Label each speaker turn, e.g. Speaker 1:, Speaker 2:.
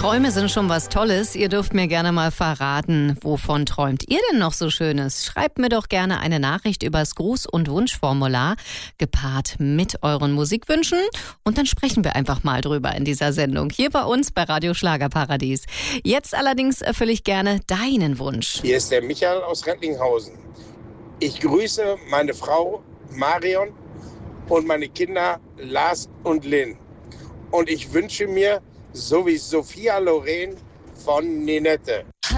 Speaker 1: Träume sind schon was Tolles. Ihr dürft mir gerne mal verraten, wovon träumt ihr denn noch so Schönes? Schreibt mir doch gerne eine Nachricht übers Gruß- und Wunschformular, gepaart mit euren Musikwünschen. Und dann sprechen wir einfach mal drüber in dieser Sendung, hier bei uns bei Radio Schlagerparadies. Jetzt allerdings erfülle ich gerne deinen Wunsch.
Speaker 2: Hier ist der Michael aus Rettlinghausen. Ich grüße meine Frau Marion und meine Kinder Lars und Lynn. Und ich wünsche mir, so wie Sophia Loren von Ninette.